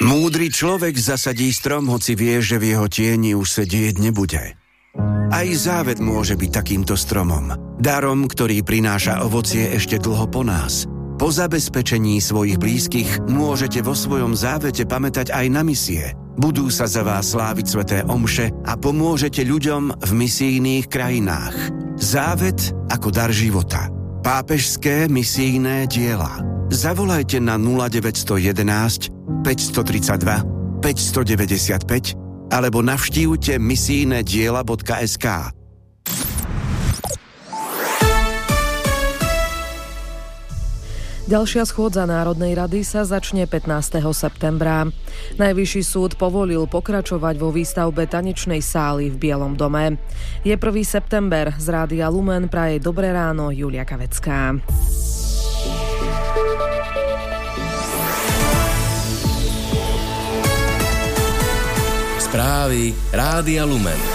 Múdry človek zasadí strom, hoci vie, že v jeho tieni už sedieť nebude. Aj závet môže byť takýmto stromom. Darom, ktorý prináša ovocie ešte dlho po nás. Po zabezpečení svojich blízkych môžete vo svojom závete pamätať aj na misie. Budú sa za vás sláviť sväté omše a pomôžete ľuďom v misijných krajinách. Závet ako dar života. Pápežské misijné diela. Zavolajte na 0911 532 595 alebo navštívte misijnediela.sk. Ďalšia schôdza Národnej rady sa začne 15. septembra. Najvyšší súd povolil pokračovať vo výstavbe tanečnej sály v Bielom dome. Je 1. september, z Rádia Lumen praje dobré ráno Julia Kavecká. Správy Rádia Lumen.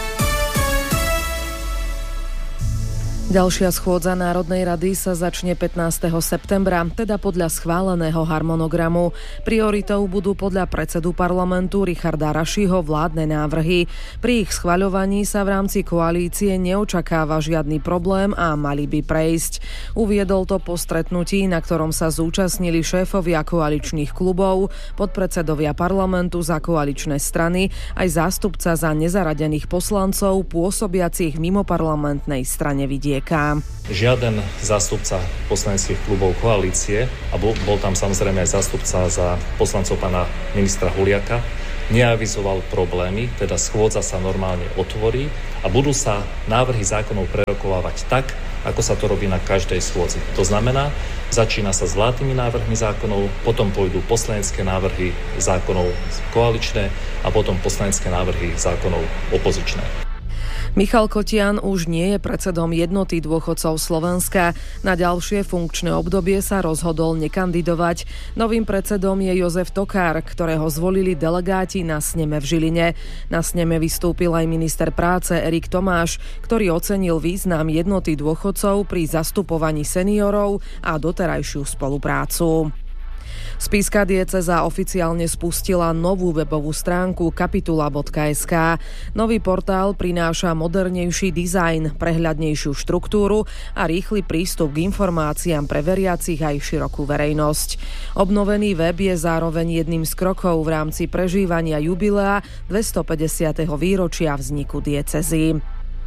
Ďalšia schôdza Národnej rady sa začne 15. septembra, teda podľa schváleného harmonogramu. Prioritou budú podľa predsedu parlamentu Richarda Rašiho vládne návrhy. Pri ich schvaľovaní sa v rámci koalície neočakáva žiadny problém a mali by prejsť. Uviedol to po stretnutí, na ktorom sa zúčastnili šéfovia koaličných klubov, podpredsedovia parlamentu za koaličné strany, aj zástupca za nezaradených poslancov pôsobiacich mimo parlamentnej strane Vidieka. Žiaden zástupca poslaneckých klubov koalície, a bol tam samozrejme aj zástupca za poslancov pána ministra Huliaka, neavizoval problémy, teda schôdza sa normálne otvorí a budú sa návrhy zákonov prerokovávať tak, ako sa to robí na každej schôdzi. To znamená, začína sa s vládnymi návrhmi zákonov, potom pôjdu poslanecké návrhy zákonov koaličné a potom poslanecké návrhy zákonov opozičné. Michal Kotian už nie je predsedom Jednoty dôchodcov Slovenska. Na ďalšie funkčné obdobie sa rozhodol nekandidovať. Novým predsedom je Jozef Tokár, ktorého zvolili delegáti na sneme v Žiline. Na sneme vystúpil aj minister práce Erik Tomáš, ktorý ocenil význam Jednoty dôchodcov pri zastupovaní seniorov a doterajšiu spoluprácu. Spišská diecéza oficiálne spustila novú webovú stránku kapitula.sk. Nový portál prináša modernejší dizajn, prehľadnejšiu štruktúru a rýchly prístup k informáciám pre veriacich aj širokú verejnosť. Obnovený web je zároveň jedným z krokov v rámci prežívania jubilea 250. výročia vzniku diecézy.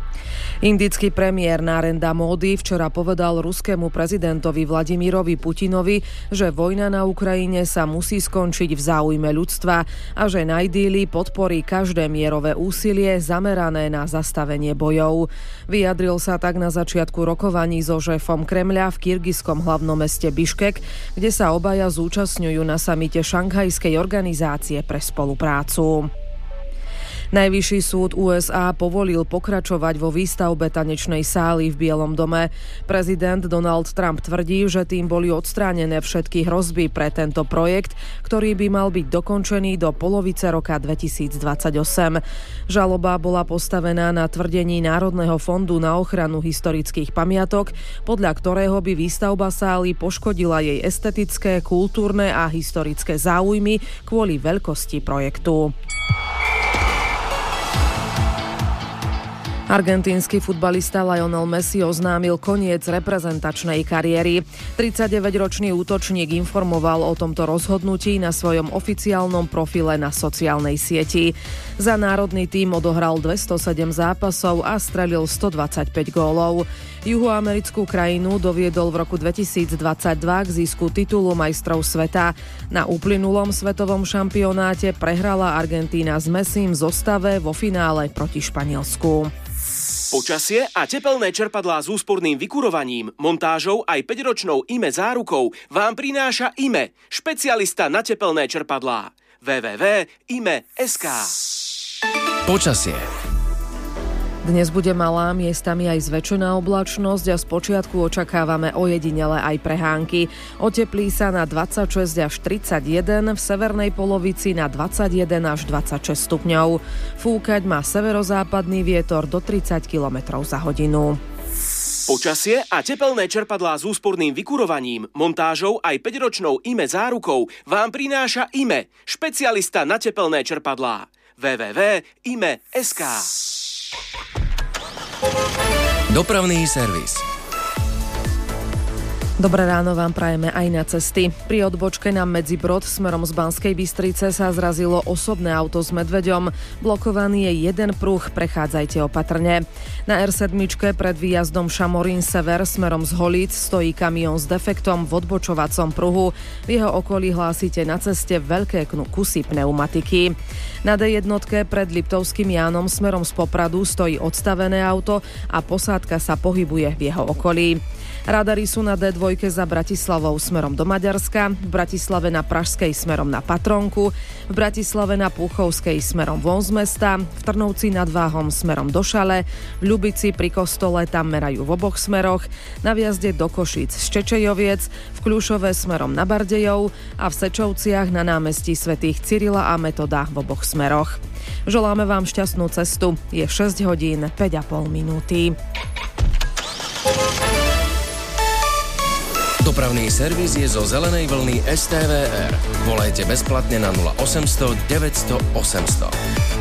Indický premiér Narendra Modi včera povedal ruskému prezidentovi Vladimirovi Putinovi, že vojna na Ukrajine sa musí skončiť v záujme ľudstva a že Najdíli podporí každé mierové úsilie zamerané na zastavenie bojov. Vyjadril sa tak na začiatku rokovaní so šéfom Kremľa v kirgizskom hlavnom meste Biškek, kde sa obaja zúčastňujú na samite Šanghajskej organizácie pre spoluprácu. Najvyšší súd USA povolil pokračovať vo výstavbe tanečnej sály v Bielom dome. Prezident Donald Trump tvrdí, že tým boli odstránené všetky hrozby pre tento projekt, ktorý by mal byť dokončený do polovice roka 2028. Žaloba bola postavená na tvrdení Národného fondu na ochranu historických pamiatok, podľa ktorého by výstavba sály poškodila jej estetické, kultúrne a historické záujmy kvôli veľkosti projektu. Argentínsky futbalista Lionel Messi oznámil koniec reprezentačnej kariéry. 39-ročný útočník informoval o tomto rozhodnutí na svojom oficiálnom profile na sociálnej sieti. Za národný tím odohral 207 zápasov a strelil 125 gólov. Juhoamerickú krajinu doviedol v roku 2022 k zisku titulu majstrov sveta. Na uplynulom svetovom šampionáte prehrala Argentína s Messim v zostave vo finále proti Španielsku. Počasie a tepelné čerpadlá s úsporným vykurovaním, montážou aj 5-ročnou IME zárukou vám prináša IME, špecialista na tepelné čerpadlá. www.ime.sk. Počasie. Dnes bude malá, miestami aj zväčšená oblačnosť a spočiatku očakávame ojedinele aj prehánky. Oteplí sa na 26 až 31, v severnej polovici na 21 až 26 stupňov. Fúkať má severozápadný vietor do 30 km za hodinu. Počasie a tepelné čerpadlá s úsporným vykurovaním, montážou aj 5-ročnou IME zárukou vám prináša IME, špecialista na tepelné čerpadlá. www.ime.sk. Dopravný servis. Dobré ráno vám prajeme aj na cesty. Pri odbočke na Medzibrod smerom z Banskej Bystrice sa zrazilo osobné auto s medveďom. Blokovaný je jeden pruh, prechádzajte opatrne. Na R7 pred výjazdom Šamorín Sever smerom z Holíc stojí kamión s defektom v odbočovacom pruhu. V jeho okolí hlásite na ceste veľké kusy pneumatiky. Na D1 pred Liptovským Jánom smerom z Popradu stojí odstavené auto a posádka sa pohybuje v jeho okolí. Radary sú na D2 za Bratislavou smerom do Maďarska, v Bratislave na Pražskej smerom na Patrónku, v Bratislave na Púchovskej smerom von z mesta, v Trnovci nad Váhom smerom do Šale, v Ľubici pri Kostole tam merajú v oboch smeroch, na vjazde do Košíc z Čečejoviec, v Kľušove smerom na Bardejov a v Sečovciach na námestí svätých Cyrila a Metoda v oboch smeroch. Želáme vám šťastnú cestu. Je 6 hodín 5,5 minúty. Dopravný servis je zo zelenej vlny STVR. Volajte bezplatne na 0800 900 800.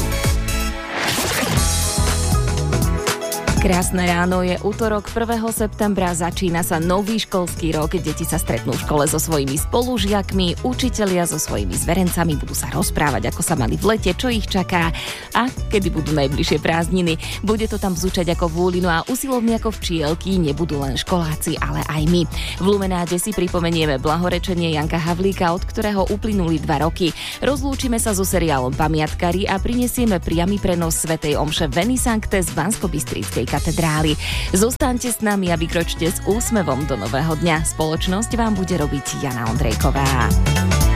Krásne ráno, je utorok 1. septembra, začína sa nový školský rok, deti sa stretnú v škole so svojimi spolužiakmi, učitelia so svojimi zverencami budú sa rozprávať, ako sa mali v lete, čo ich čaká a kedy budú najbližšie prázdniny. Bude to tam zúčať ako v úli, no a usilovní ako včielky nebudú len školáci, ale aj my. V Lumenáde si pripomenieme blahorečenie Janka Havlíka, od ktorého uplynuli 2 roky. Rozlúčime sa so seriálom Pamiatkári a prinesieme priamy prenos svätej omše Veni Sancte z Banskobystrickej katedrály. Zostaňte s nami a vykročte s úsmevom do nového dňa. Spoločnosť vám bude robiť Jana Ondrejková.